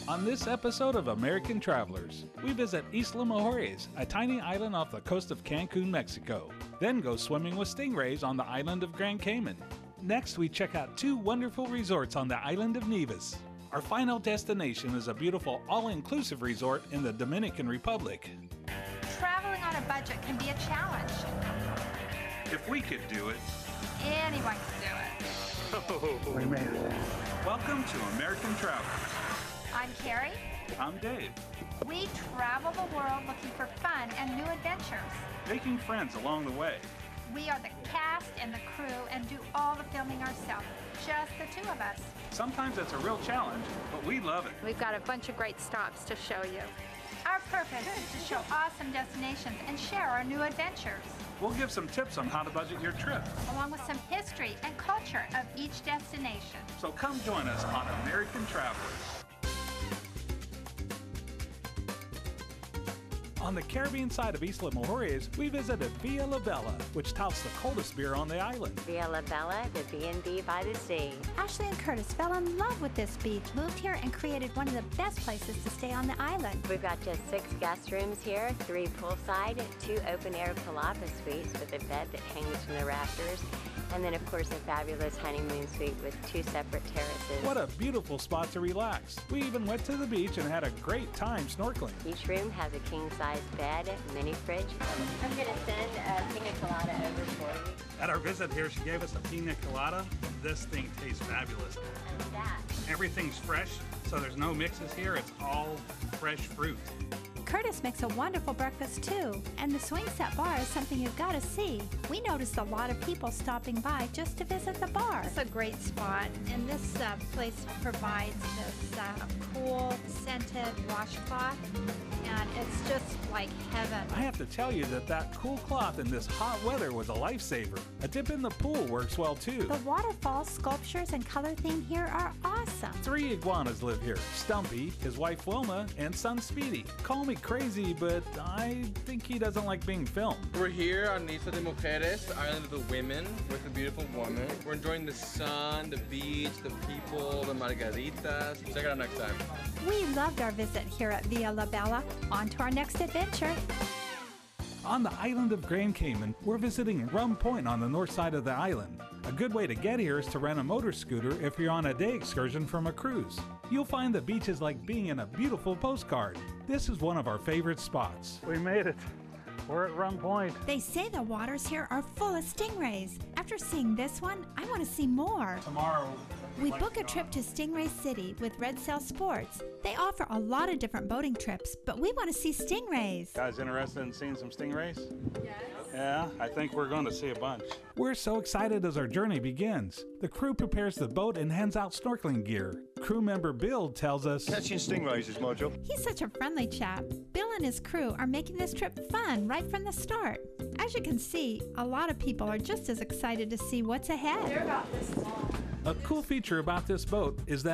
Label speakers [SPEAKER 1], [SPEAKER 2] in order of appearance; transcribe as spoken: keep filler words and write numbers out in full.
[SPEAKER 1] On this episode of American Travelers, we visit Isla Mujeres, a tiny island off the coast of Cancun, Mexico. Then go swimming with stingrays on the island of Grand Cayman. Next, we check out two wonderful resorts on the island of Nevis. Our final destination is a beautiful all-inclusive resort in the Dominican Republic.
[SPEAKER 2] Traveling on a budget can be a challenge.
[SPEAKER 1] If we could do it,
[SPEAKER 2] anyone can do it.
[SPEAKER 1] oh, we made it. Welcome to American Travelers.
[SPEAKER 2] I'm Carrie.
[SPEAKER 1] I'm Dave.
[SPEAKER 2] We travel the world looking for fun and new adventures.
[SPEAKER 1] Making friends along the way.
[SPEAKER 2] We are the cast and the crew and do all the filming ourselves, just the two of us.
[SPEAKER 1] Sometimes it's a real challenge, but we love it.
[SPEAKER 2] We've got a bunch of great stops to show you. Our purpose is to show awesome destinations and share our new adventures,
[SPEAKER 1] We'll give some tips on how to budget your trip.
[SPEAKER 2] along with some history and culture of each destination.
[SPEAKER 1] So come join us on American Travelers. On the Caribbean side of Isla Mujeres, we visited Villa La Bella, which touts the coldest beer on the island.
[SPEAKER 3] Villa La Bella, the B and B by the sea.
[SPEAKER 4] Ashley and Curtis fell in love with this beach, moved here, and created one of the best places to stay on the island.
[SPEAKER 3] We've got just six guest rooms here, three poolside, two open-air palapa suites with a bed that hangs from the rafters, and then, of course, a fabulous honeymoon suite with two separate terraces.
[SPEAKER 1] What a beautiful spot to relax. We even went to the beach and had a great time snorkeling.
[SPEAKER 3] Each room has a king-size bed, mini fridge. I'm going to send a pina colada over for you.
[SPEAKER 1] At our visit here, she gave us a pina colada. This thing tastes fabulous.
[SPEAKER 3] And that.
[SPEAKER 1] Everything's fresh, so there's no mixes here. It's all fresh fruit.
[SPEAKER 4] Curtis makes a wonderful breakfast too, and the swing set bar is something you've got to see. We noticed a lot of people stopping by just to visit the bar.
[SPEAKER 2] It's a great spot, and this uh, place provides this uh, cool, scented washcloth, and it's just like heaven.
[SPEAKER 1] I have to tell you that that cool cloth in this hot weather was a lifesaver. A dip in the pool works well too.
[SPEAKER 4] The waterfalls, sculptures, and color theme here are awesome.
[SPEAKER 1] Three iguanas live here. Stumpy, his wife Wilma, and son Speedy. Call me crazy, but I think he doesn't like being filmed.
[SPEAKER 5] We're here on Isla de Mujeres, the island of the women, with a beautiful woman. We're enjoying the sun, the beach, the people, the margaritas. Check it out next time.
[SPEAKER 4] We loved our visit here at Villa La Bella. On to our next adventure.
[SPEAKER 1] On the island of Grand Cayman, we're visiting Rum Point on the north side of the island. A good way to get here is to rent a motor scooter if you're on a day excursion from a cruise. You'll find the beach is like being in a beautiful postcard. This is one of our favorite spots. We made it. We're at Rum Point.
[SPEAKER 4] They say the waters here are full of stingrays. After seeing this one, I want to see more.
[SPEAKER 1] Tomorrow,
[SPEAKER 4] We book a trip to Stingray City with Red Sail Sports. They offer a lot of different boating trips, but we want to see stingrays.
[SPEAKER 1] Guys interested in seeing some stingrays? Yes. Yeah, I think we're going to see a bunch. We're so excited as our journey begins. The crew prepares the boat and hands out snorkeling gear. Crew member Bill tells us,
[SPEAKER 6] Catching stingrays is my job.
[SPEAKER 4] He's such a friendly chap. Bill and his crew are making this trip fun right from the start. As you can see, a lot of people are just as excited to see what's ahead.
[SPEAKER 2] They're about this long.
[SPEAKER 1] a cool feature about this boat is that